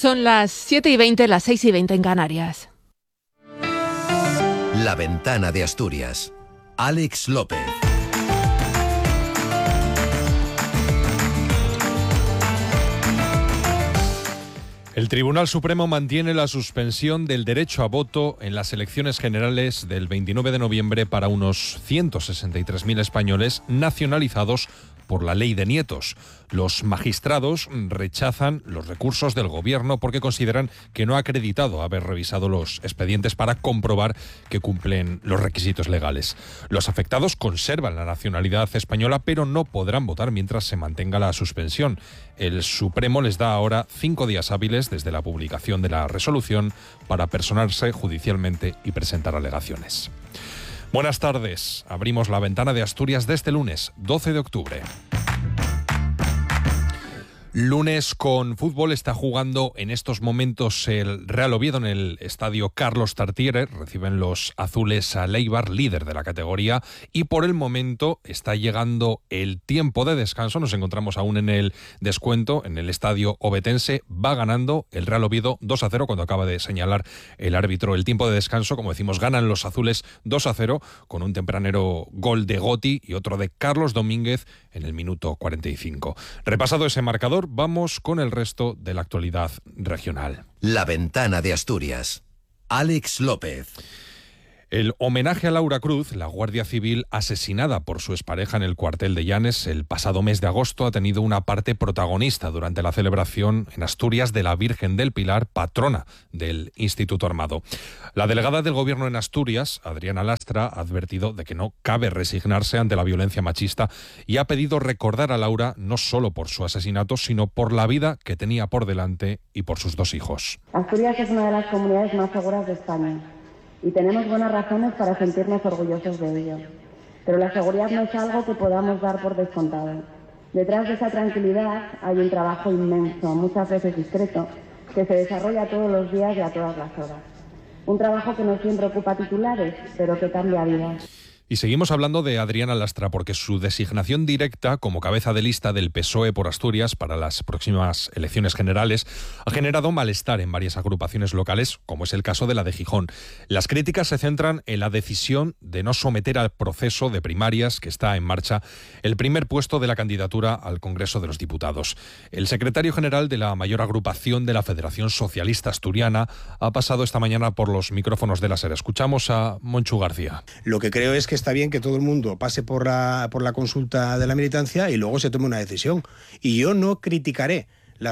Son las 7:20, las 6:20 en Canarias. La Ventana de Asturias. Alex López. El Tribunal Supremo mantiene la suspensión del derecho a voto en las elecciones generales del 29 de noviembre para unos 163.000 españoles nacionalizados por la ley de nietos. Los magistrados rechazan los recursos del gobierno porque consideran que no ha acreditado haber revisado los expedientes para comprobar que cumplen los requisitos legales. Los afectados conservan la nacionalidad española, pero no podrán votar mientras se mantenga la suspensión. El Supremo les da ahora 5 días hábiles desde la publicación de la resolución para personarse judicialmente y presentar alegaciones. Buenas tardes. Abrimos la Ventana de Asturias de este lunes, 12 de octubre. Lunes con fútbol. Está jugando en estos momentos el Real Oviedo en el estadio Carlos Tartiere. Reciben los azules a Eibar, líder de la categoría, y por el momento está llegando el tiempo de descanso. Nos encontramos aún en el descuento en el estadio ovetense. Va ganando el Real Oviedo 2-0 cuando acaba de señalar el árbitro el tiempo de descanso. Como decimos, ganan los azules 2-0 con un tempranero gol de Goti y otro de Carlos Domínguez en el minuto 45. Repasado ese marcador, vamos con el resto de la actualidad regional. La Ventana de Asturias. Alex López. El homenaje a Laura Cruz, la guardia civil asesinada por su expareja en el cuartel de Llanes el pasado mes de agosto, ha tenido una parte protagonista durante la celebración en Asturias de la Virgen del Pilar, patrona del Instituto Armado. La delegada del Gobierno en Asturias, Adriana Lastra, ha advertido de que no cabe resignarse ante la violencia machista y ha pedido recordar a Laura no solo por su asesinato, sino por la vida que tenía por delante y por sus 2 hijos. Asturias es una de las comunidades más seguras de España. Y tenemos buenas razones para sentirnos orgullosos de ello. Pero la seguridad no es algo que podamos dar por descontado. Detrás de esa tranquilidad hay un trabajo inmenso, muchas veces discreto, que se desarrolla todos los días y a todas las horas. Un trabajo que no siempre ocupa titulares, pero que cambia vidas. Y seguimos hablando de Adriana Lastra porque su designación directa como cabeza de lista del PSOE por Asturias para las próximas elecciones generales ha generado malestar en varias agrupaciones locales, como es el caso de la de Gijón. Las críticas se centran en la decisión de no someter al proceso de primarias que está en marcha el primer puesto de la candidatura al Congreso de los Diputados. El secretario general de la mayor agrupación de la Federación Socialista Asturiana ha pasado esta mañana por los micrófonos de la SER. Escuchamos a Monchu García. Lo que creo es que está bien que todo el mundo pase por la consulta de la militancia y luego se tome una decisión. Y yo no criticaré,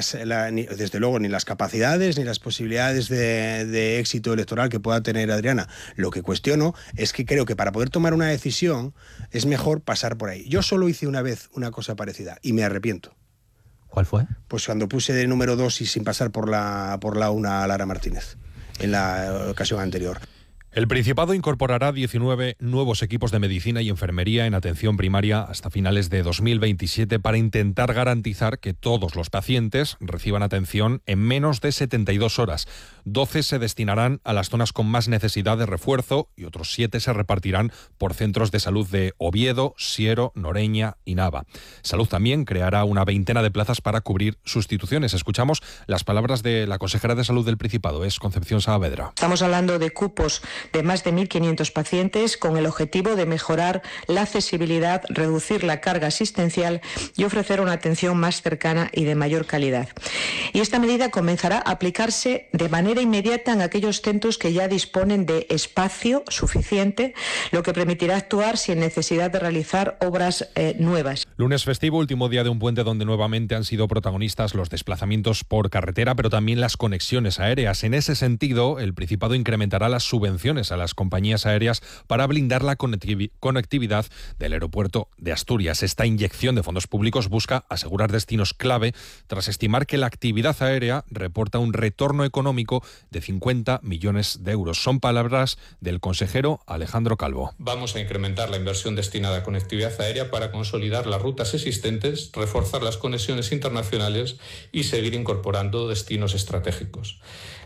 desde luego, ni las capacidades ni las posibilidades de éxito electoral que pueda tener Adriana. Lo que cuestiono es que creo que para poder tomar una decisión es mejor pasar por ahí. Yo solo hice una vez una cosa parecida y me arrepiento. ¿Cuál fue? Pues cuando puse de número 2 y sin pasar por la 1 a Lara Martínez, en la ocasión anterior. El Principado incorporará 19 nuevos equipos de medicina y enfermería en atención primaria hasta finales de 2027 para intentar garantizar que todos los pacientes reciban atención en menos de 72 horas. 12 se destinarán a las zonas con más necesidad de refuerzo y otros 7 se repartirán por centros de salud de Oviedo, Siero, Noreña y Nava. Salud también creará una veintena de plazas para cubrir sustituciones. Escuchamos las palabras de la consejera de Salud del Principado, es Concepción Saavedra. Estamos hablando de cupos de más de 1.500 pacientes con el objetivo de mejorar la accesibilidad, reducir la carga asistencial y ofrecer una atención más cercana y de mayor calidad. Y esta medida comenzará a aplicarse de manera inmediata en aquellos centros que ya disponen de espacio suficiente, lo que permitirá actuar sin necesidad de realizar obras nuevas. Lunes festivo, último día de un puente donde nuevamente han sido protagonistas los desplazamientos por carretera, pero también las conexiones aéreas. En ese sentido, el Principado incrementará las subvenciones a las compañías aéreas para blindar la conectividad del aeropuerto de Asturias. Esta inyección de fondos públicos busca asegurar destinos clave tras estimar que la actividad aérea reporta un retorno económico de 50 millones de euros. Son palabras del consejero Alejandro Calvo. Vamos a incrementar la inversión destinada a conectividad aérea para consolidar las rutas existentes, reforzar las conexiones internacionales y seguir incorporando destinos estratégicos.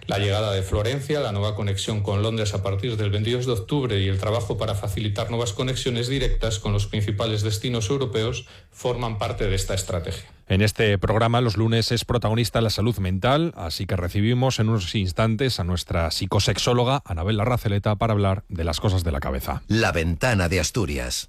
La llegada de Florencia, la nueva conexión con Londres a partir del 22 de octubre y el trabajo para facilitar nuevas conexiones directas con los principales destinos europeos forman parte de esta estrategia. En este programa los lunes es protagonista la salud mental, así que recibimos en unos instantes a nuestra psicosexóloga Anabel Larrazeleta para hablar de las cosas de la cabeza. La ventana de Asturias.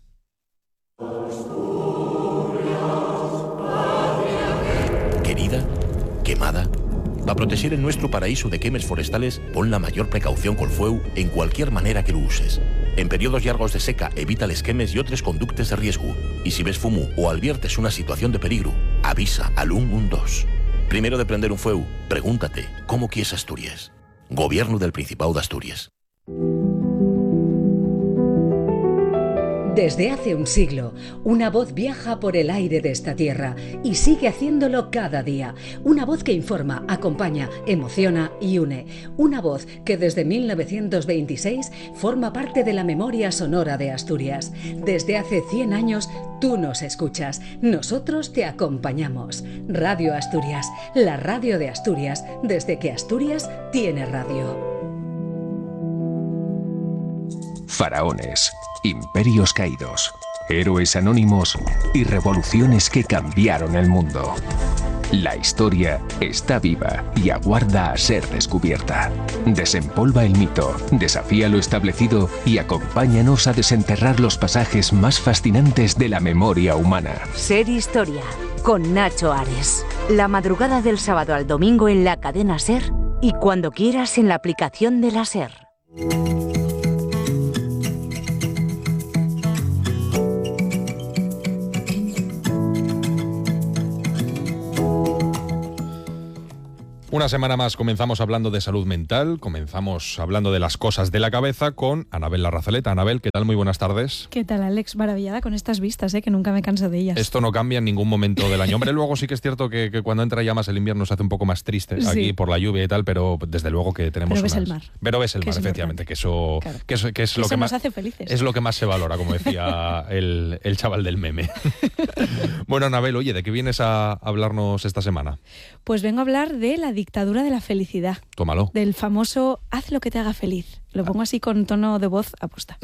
Querida, quemada. Para proteger el nuestro paraíso de quemes forestales, pon la mayor precaución col fueu en cualquier manera que lo uses. En periodos largos de seca, evita les quemes y otros conductes de riesgo. Y si ves fumo o adviertes una situación de peligro, avisa al 112. Primero de prender un fueu, pregúntate, ¿cómo quieres Asturias? Gobierno del Principado de Asturias. Desde hace un siglo, una voz viaja por el aire de esta tierra y sigue haciéndolo cada día. Una voz que informa, acompaña, emociona y une. Una voz que desde 1926 forma parte de la memoria sonora de Asturias. Desde hace 100 años, tú nos escuchas. Nosotros te acompañamos. Radio Asturias, la radio de Asturias, desde que Asturias tiene radio. Faraones, imperios caídos, héroes anónimos y revoluciones que cambiaron el mundo. La historia está viva y aguarda a ser descubierta. Desempolva el mito, desafía lo establecido y acompáñanos a desenterrar los pasajes más fascinantes de la memoria humana. Ser Historia, con Nacho Ares. La madrugada del sábado al domingo en la cadena SER y cuando quieras en la aplicación de la SER. Una semana más comenzamos hablando de salud mental, comenzamos hablando de las cosas de la cabeza con Anabel Larrazeleta. Anabel, ¿qué tal? Muy buenas tardes. ¿Qué tal, Alex? Maravillada con estas vistas, que nunca me canso de ellas. Esto no cambia en ningún momento del año. Hombre, luego sí que es cierto que cuando entra ya más el invierno se hace un poco más triste aquí por la lluvia y tal, pero desde luego que tenemos Pero ves el mar. Pero ves el mar, efectivamente, que eso, claro. que es lo que más nos hace felices. Es lo que más se valora, como decía el chaval del meme. Bueno, Anabel, oye, ¿de qué vienes a hablarnos esta semana? Pues vengo a hablar de la dictadura de la felicidad. Tómalo. Del famoso haz lo que te haga feliz. Lo pongo así con tono de voz aposta.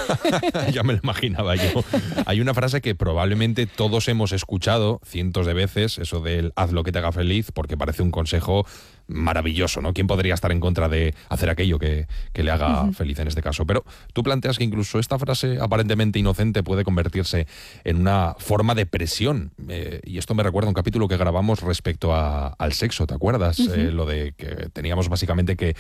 Ya me lo imaginaba yo. Hay una frase que probablemente todos hemos escuchado cientos de veces, eso del haz lo que te haga feliz, porque parece un consejo maravilloso, ¿no? ¿Quién podría estar en contra de hacer aquello que le haga feliz en este caso? Pero tú planteas que incluso esta frase aparentemente inocente puede convertirse en una forma de presión. Y esto me recuerda a un capítulo que grabamos respecto al sexo, ¿te acuerdas? Lo de que teníamos básicamente que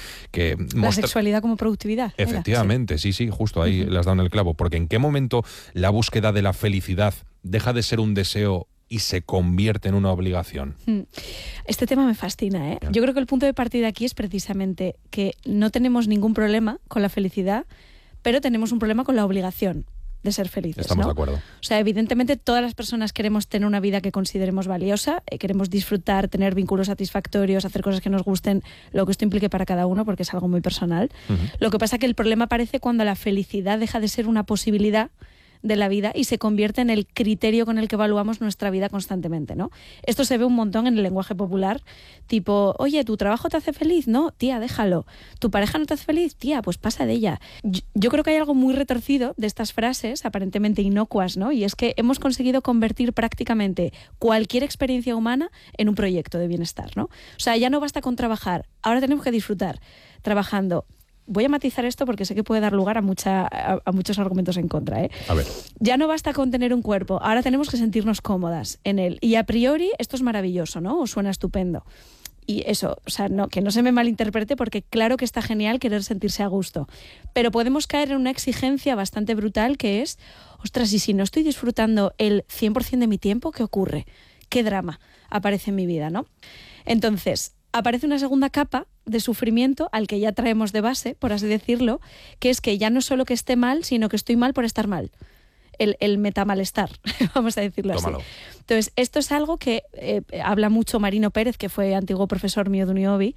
la sexualidad como productividad. Efectivamente, sí, justo ahí le has dado en el clavo. Porque ¿en qué momento la búsqueda de la felicidad deja de ser un deseo y se convierte en una obligación? Este tema me fascina, ¿eh? Yo creo que el punto de partida aquí es precisamente que no tenemos ningún problema con la felicidad, pero tenemos un problema con la obligación de ser felices. Estamos ¿no? de acuerdo. O sea, evidentemente todas las personas queremos tener una vida que consideremos valiosa, queremos disfrutar, tener vínculos satisfactorios, hacer cosas que nos gusten, lo que esto implique para cada uno, porque es algo muy personal. Lo que pasa es que el problema aparece cuando la felicidad deja de ser una posibilidad de la vida y se convierte en el criterio con el que evaluamos nuestra vida constantemente, ¿no? Esto se ve un montón en el lenguaje popular, tipo, oye, ¿tu trabajo te hace feliz? No, tía, déjalo. ¿Tu pareja no te hace feliz? Tía, pues pasa de ella. Yo creo que hay algo muy retorcido de estas frases, aparentemente inocuas, ¿no? Y es que hemos conseguido convertir prácticamente cualquier experiencia humana en un proyecto de bienestar, ¿no? O sea, ya no basta con trabajar, ahora tenemos que disfrutar trabajando. Voy a matizar esto porque sé que puede dar lugar a muchos argumentos en contra, ¿eh? A ver. Ya no basta con tener un cuerpo, ahora tenemos que sentirnos cómodas en él. Y a priori esto es maravilloso, ¿no? Os suena estupendo. Y eso, o sea, que no se me malinterprete, porque claro que está genial querer sentirse a gusto. Pero podemos caer en una exigencia bastante brutal que es, ostras, y si no estoy disfrutando el 100% de mi tiempo, ¿qué ocurre? ¿Qué drama aparece en mi vida, no? Entonces, aparece una segunda capa de sufrimiento al que ya traemos de base, por así decirlo, que es que ya no solo que esté mal, sino que estoy mal por estar mal. El metamalestar, vamos a decirlo Tómalo. así. Entonces, esto es algo que habla mucho Marino Pérez, que fue antiguo profesor mío de Uniobi,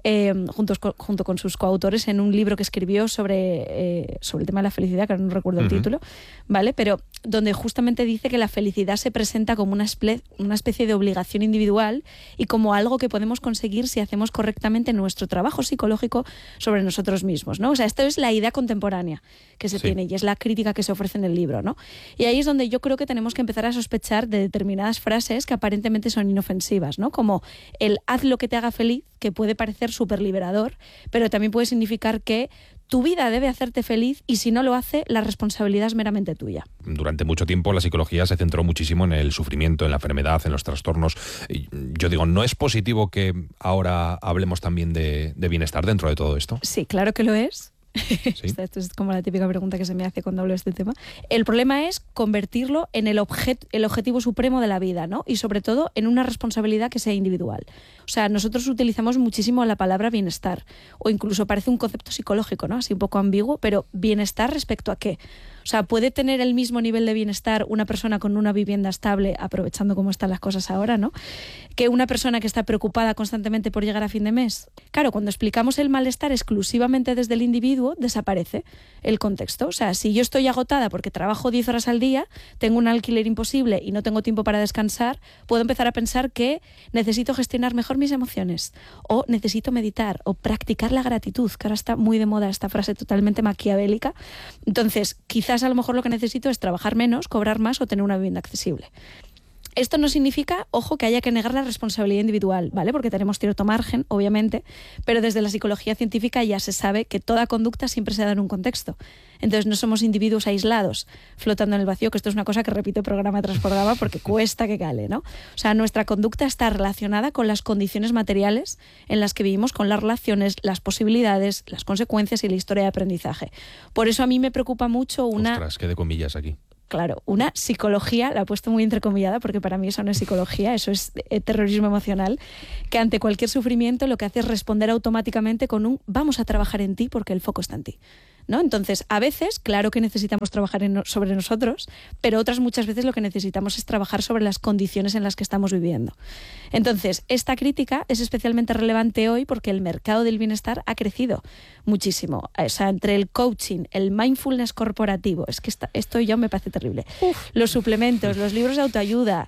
junto con sus coautores en un libro que escribió sobre el tema de la felicidad, que ahora no recuerdo el título, ¿vale? Pero donde justamente dice que la felicidad se presenta como una especie de obligación individual y como algo que podemos conseguir si hacemos correctamente nuestro trabajo psicológico sobre nosotros mismos, ¿no? O sea, esto es la idea contemporánea que se tiene y es la crítica que se ofrece en el libro, ¿no? Y ahí es donde yo creo que tenemos que empezar a sospechar de determinadas frases que aparentemente son inofensivas, ¿no? Como el haz lo que te haga feliz, que puede parecer súper liberador, pero también puede significar que tu vida debe hacerte feliz y si no lo hace, la responsabilidad es meramente tuya. Durante mucho tiempo la psicología se centró muchísimo en el sufrimiento, en la enfermedad, en los trastornos. Yo digo, ¿no es positivo que ahora hablemos también de bienestar dentro de todo esto? Sí, claro que lo es. ¿Sí? Esto es como la típica pregunta que se me hace cuando hablo de este tema. El problema es convertirlo en el objetivo supremo de la vida, ¿no? Y sobre todo en una responsabilidad que sea individual. O sea, nosotros utilizamos muchísimo la palabra bienestar, o incluso parece un concepto psicológico, ¿no? Así un poco ambiguo, pero ¿bienestar respecto a qué? O sea, ¿puede tener el mismo nivel de bienestar una persona con una vivienda estable, aprovechando cómo están las cosas ahora, ¿no?, que una persona que está preocupada constantemente por llegar a fin de mes? Claro, cuando explicamos el malestar exclusivamente desde el individuo, desaparece el contexto. O sea, si yo estoy agotada porque trabajo 10 horas al día, tengo un alquiler imposible y no tengo tiempo para descansar, puedo empezar a pensar que necesito gestionar mejor mis emociones, o necesito meditar, o practicar la gratitud, que ahora está muy de moda esta frase totalmente maquiavélica. Entonces, quizás a lo mejor lo que necesito es trabajar menos, cobrar más o tener una vivienda accesible. Esto no significa, ojo, que haya que negar la responsabilidad individual, ¿vale? Porque tenemos cierto margen, obviamente, pero desde la psicología científica ya se sabe que toda conducta siempre se da en un contexto. Entonces no somos individuos aislados, flotando en el vacío, que esto es una cosa que repito programa tras programa porque cuesta que cale, ¿no? O sea, nuestra conducta está relacionada con las condiciones materiales en las que vivimos, con las relaciones, las posibilidades, las consecuencias y la historia de aprendizaje. Por eso a mí me preocupa mucho una... Ostras, qué de comillas aquí. Claro, una psicología, la he puesto muy entrecomillada porque para mí eso no es psicología, eso es terrorismo emocional, que ante cualquier sufrimiento lo que hace es responder automáticamente con un vamos a trabajar en ti porque el foco está en ti, ¿no? Entonces, a veces, claro que necesitamos trabajar sobre nosotros, pero otras muchas veces lo que necesitamos es trabajar sobre las condiciones en las que estamos viviendo. Entonces, esta crítica es especialmente relevante hoy porque el mercado del bienestar ha crecido muchísimo. O sea, entre el coaching, el mindfulness corporativo, es que esto ya me parece terrible. Los suplementos, los libros de autoayuda,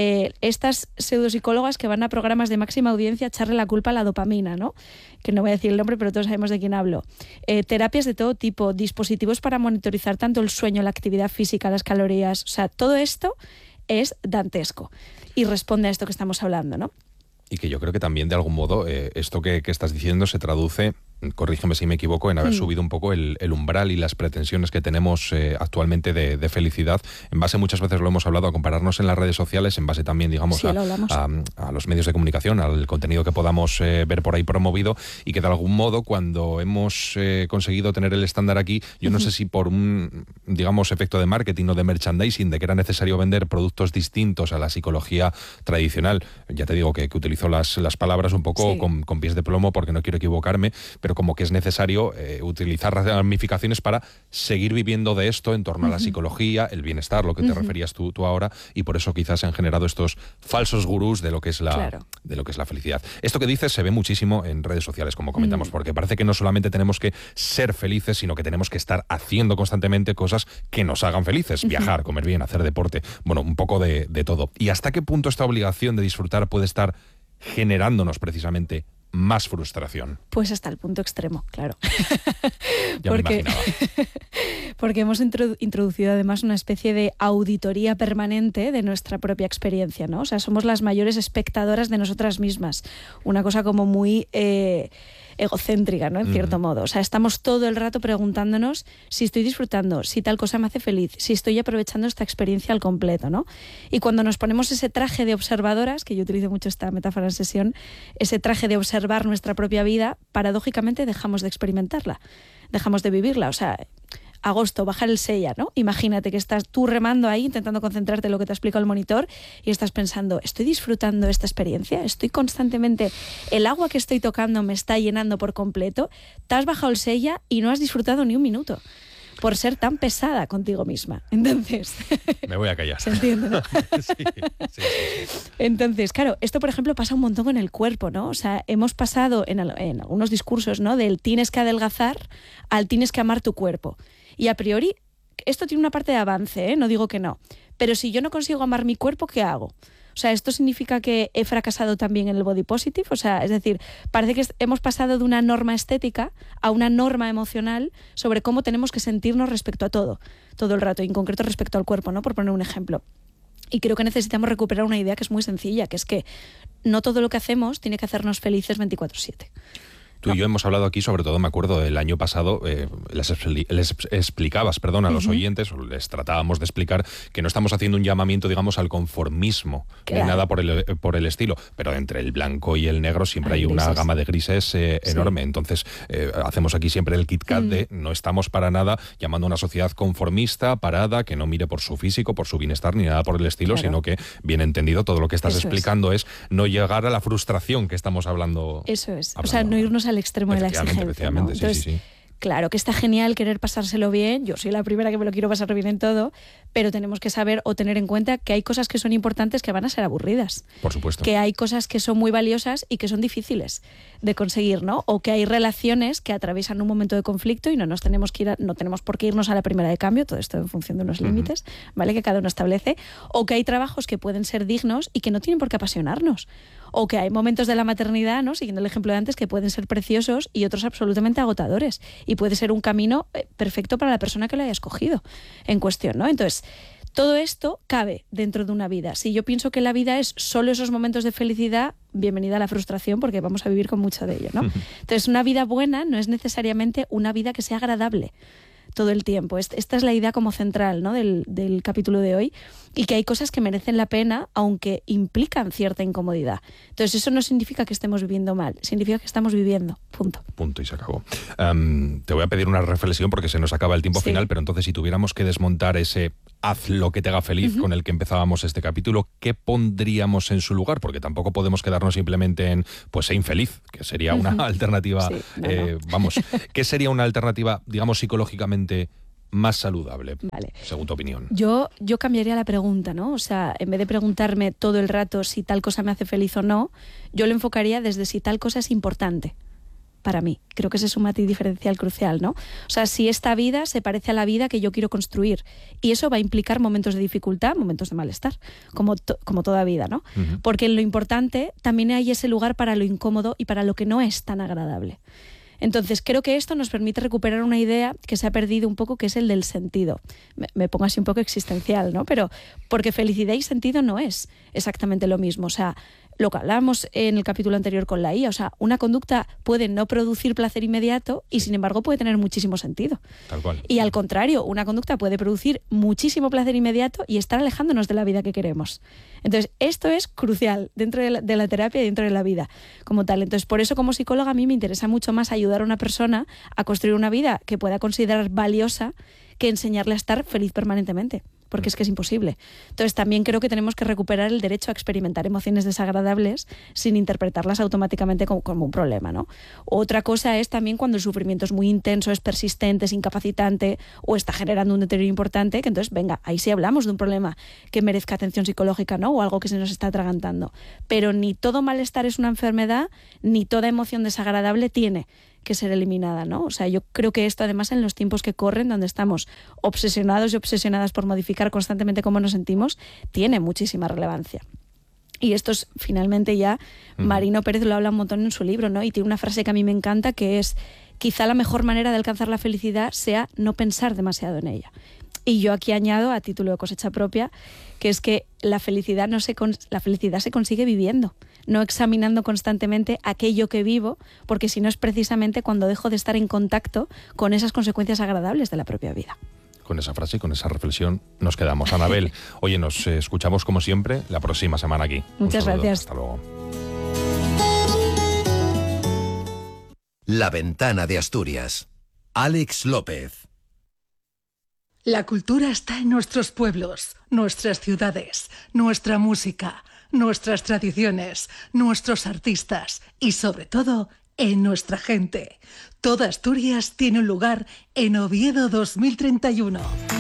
estas pseudopsicólogas que van a programas de máxima audiencia a echarle la culpa a la dopamina, ¿no? Que no voy a decir el nombre, pero todos sabemos de quién hablo. Terapias de todo tipo, dispositivos para monitorizar tanto el sueño, la actividad física, las calorías. O sea, todo esto es dantesco y responde a esto que estamos hablando, ¿no? Y que yo creo que también, de algún modo, esto que estás diciendo se traduce, corrígeme si me equivoco, en haber subido un poco el umbral y las pretensiones que tenemos actualmente de felicidad, en base, muchas veces lo hemos hablado, a compararnos en las redes sociales, en base también, digamos, sí, a los medios de comunicación, al contenido que podamos ver por ahí promovido, y que de algún modo, cuando hemos conseguido tener el estándar aquí, yo no sé si por un, digamos, efecto de marketing o de merchandising, de que era necesario vender productos distintos a la psicología tradicional, ya te digo que utilizo las palabras un poco con pies de plomo porque no quiero equivocarme, pero como que es necesario utilizar ramificaciones para seguir viviendo de esto en torno a la psicología, el bienestar, lo que te referías tú ahora, y por eso quizás se han generado estos falsos gurús de lo que es la felicidad. Esto que dices se ve muchísimo en redes sociales, como comentamos, porque parece que no solamente tenemos que ser felices, sino que tenemos que estar haciendo constantemente cosas que nos hagan felices, viajar, comer bien, hacer deporte, bueno, un poco de todo. ¿Y hasta qué punto esta obligación de disfrutar puede estar generándonos precisamente más frustración? Pues hasta el punto extremo, claro. Ya me imaginaba. Porque hemos introducido además una especie de auditoría permanente de nuestra propia experiencia, ¿no? O sea, somos las mayores espectadoras de nosotras mismas. Una cosa como muy egocéntrica, ¿no? En cierto modo. O sea, estamos todo el rato preguntándonos si estoy disfrutando, si tal cosa me hace feliz, si estoy aprovechando esta experiencia al completo, ¿no? Y cuando nos ponemos ese traje de observadoras, que yo utilizo mucho esta metáfora en sesión, ese traje de observar nuestra propia vida, paradójicamente dejamos de experimentarla, dejamos de vivirla. O sea, agosto, bajar el sella, ¿no? Imagínate que estás tú remando ahí, intentando concentrarte en lo que te ha explicado el monitor, y estás pensando, ¿estoy disfrutando esta experiencia? ¿Estoy constantemente, el agua que estoy tocando me está llenando por completo? Te has bajado el sella y no has disfrutado ni un minuto. por ser tan pesada contigo misma. Entonces... Me voy a callar. ¿Se entiende, no? Sí. Entonces, claro, esto por ejemplo pasa un montón con el cuerpo, ¿no? O sea, hemos pasado en algunos discursos, ¿no?, del tienes que adelgazar al tienes que amar tu cuerpo. Y a priori, esto tiene una parte de avance, ¿eh? No digo que no. Pero si yo no consigo amar mi cuerpo, ¿qué hago? O sea, ¿esto significa que he fracasado también en el body positive? O sea, es decir, parece que hemos pasado de una norma estética a una norma emocional sobre cómo tenemos que sentirnos respecto a todo el rato, y en concreto respecto al cuerpo, ¿no?, por poner un ejemplo. Y creo que necesitamos recuperar una idea que es muy sencilla, que es que no todo lo que hacemos tiene que hacernos felices 24/7. Tú y yo hemos hablado aquí, sobre todo me acuerdo del año pasado, les explicabas, a los oyentes, o les tratábamos de explicar que no estamos haciendo un llamamiento, digamos, al conformismo, ni nada por el estilo, pero entre el blanco y el negro siempre hay una gama de grises enorme. Entonces, hacemos aquí siempre el Kit Kat de no estamos para nada llamando a una sociedad conformista, parada, que no mire por su físico, por su bienestar, ni nada por el estilo, sino que, bien entendido, todo lo que estás explicando es no llegar a la frustración que estamos hablando. Eso es, o sea, no irnos al extremo de la exigencia, ¿no? Entonces, sí. Claro que está genial querer pasárselo bien, yo soy la primera que me lo quiero pasar bien en todo, pero tenemos que saber o tener en cuenta que hay cosas que son importantes que van a ser aburridas. Por supuesto. Que hay cosas que son muy valiosas y que son difíciles de conseguir, ¿no? O que hay relaciones que atraviesan un momento de conflicto y no tenemos por qué irnos a la primera de cambio, todo esto en función de unos límites, ¿vale?, que cada uno establece, o que hay trabajos que pueden ser dignos y que no tienen por qué apasionarnos. O que hay momentos de la maternidad, ¿no?, siguiendo el ejemplo de antes, que pueden ser preciosos y otros absolutamente agotadores. Y puede ser un camino perfecto para la persona que lo haya escogido en cuestión, ¿no? Entonces, todo esto cabe dentro de una vida. Si yo pienso que la vida es solo esos momentos de felicidad, bienvenida a la frustración, porque vamos a vivir con mucho de ello, ¿no? Entonces, una vida buena no es necesariamente una vida que sea agradable todo el tiempo. Esta es la idea como central, ¿no?, del capítulo de hoy, y que hay cosas que merecen la pena aunque implican cierta incomodidad. Entonces eso no significa que estemos viviendo mal, significa que estamos viviendo, punto y se acabó. Te voy a pedir una reflexión porque se nos acaba el tiempo final, pero entonces si tuviéramos que desmontar ese haz lo que te haga feliz con el que empezábamos este capítulo, ¿qué pondríamos en su lugar? Porque tampoco podemos quedarnos simplemente en pues sé infeliz, que sería una alternativa, ¿qué sería una alternativa, digamos, psicológicamente más saludable, según tu opinión? Yo cambiaría la pregunta, ¿no? O sea, en vez de preguntarme todo el rato si tal cosa me hace feliz o no, yo lo enfocaría desde si tal cosa es importante para mí. Creo que ese es un matiz diferencial crucial, ¿no? O sea, si esta vida se parece a la vida que yo quiero construir, y eso va a implicar momentos de dificultad, momentos de malestar, como toda vida, ¿no? Porque en lo importante también hay ese lugar para lo incómodo y para lo que no es tan agradable. Entonces, creo que esto nos permite recuperar una idea que se ha perdido un poco, que es el del sentido. Me pongo así un poco existencial, ¿no? Pero porque felicidad y sentido no es exactamente lo mismo. O sea, lo que hablábamos en el capítulo anterior con la IA, o sea, una conducta puede no producir placer inmediato y sin embargo puede tener muchísimo sentido. Tal cual. Y al contrario, una conducta puede producir muchísimo placer inmediato y estar alejándonos de la vida que queremos. Entonces, esto es crucial dentro de la terapia y dentro de la vida como tal. Entonces, por eso como psicóloga a mí me interesa mucho más ayudar a una persona a construir una vida que pueda considerar valiosa que enseñarle a estar feliz permanentemente, porque es que es imposible. Entonces también creo que tenemos que recuperar el derecho a experimentar emociones desagradables sin interpretarlas automáticamente como un problema, ¿no? Otra cosa es también cuando el sufrimiento es muy intenso, es persistente, es incapacitante o está generando un deterioro importante, que entonces, venga, ahí sí hablamos de un problema que merezca atención psicológica, ¿no? O algo que se nos está atragantando. Pero ni todo malestar es una enfermedad, ni toda emoción desagradable tiene que ser eliminada, ¿no? O sea, yo creo que esto, además, en los tiempos que corren, donde estamos obsesionados y obsesionadas por modificar constantemente cómo nos sentimos, tiene muchísima relevancia. Y esto es, finalmente, ya Marino Pérez lo habla un montón en su libro, ¿no? Y tiene una frase que a mí me encanta, que es: quizá la mejor manera de alcanzar la felicidad sea no pensar demasiado en ella. Y yo aquí añado, a título de cosecha propia, que es que la felicidad se consigue viviendo, no examinando constantemente aquello que vivo, porque si no es precisamente cuando dejo de estar en contacto con esas consecuencias agradables de la propia vida. Con esa frase y con esa reflexión nos quedamos. Anabel, oye, nos escuchamos como siempre la próxima semana aquí. Muchas gracias. Hasta luego. La Ventana de Asturias. Alex López. La cultura está en nuestros pueblos, nuestras ciudades, nuestra música, nuestras tradiciones, nuestros artistas y, sobre todo, en nuestra gente. Toda Asturias tiene un lugar en Oviedo 2031.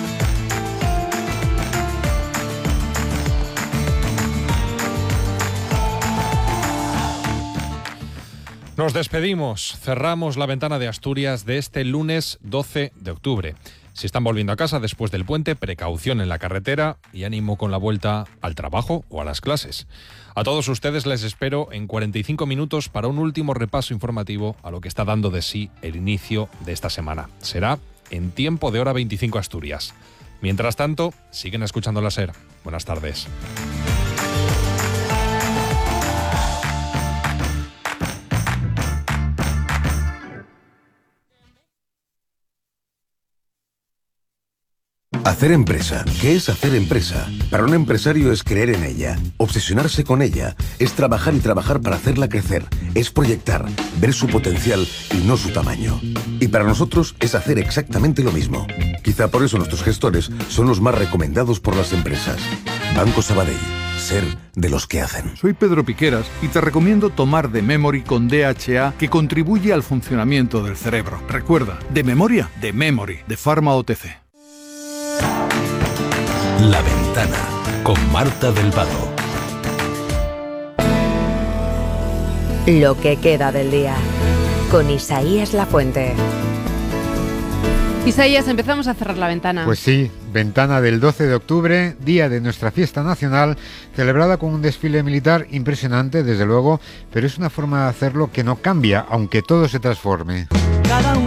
Nos despedimos, cerramos la ventana de Asturias de este lunes 12 de octubre. Si están volviendo a casa después del puente, precaución en la carretera y ánimo con la vuelta al trabajo o a las clases. A todos ustedes les espero en 45 minutos para un último repaso informativo a lo que está dando de sí el inicio de esta semana. Será en tiempo de hora 25 Asturias. Mientras tanto, siguen escuchando la SER. Buenas tardes. Hacer empresa. ¿Qué es hacer empresa? Para un empresario es creer en ella, obsesionarse con ella, es trabajar y trabajar para hacerla crecer, es proyectar, ver su potencial y no su tamaño. Y para nosotros es hacer exactamente lo mismo. Quizá por eso nuestros gestores son los más recomendados por las empresas. Banco Sabadell. Ser de los que hacen. Soy Pedro Piqueras y te recomiendo tomar The Memory con DHA, que contribuye al funcionamiento del cerebro. Recuerda, de memoria, The Memory, de Pharma OTC. La Ventana, con Marta del Vado. Lo que queda del día, con Isaías Lafuente. Isaías, empezamos a cerrar la ventana. Pues sí, ventana del 12 de octubre, día de nuestra fiesta nacional, celebrada con un desfile militar impresionante, desde luego, pero es una forma de hacerlo que no cambia, aunque todo se transforme.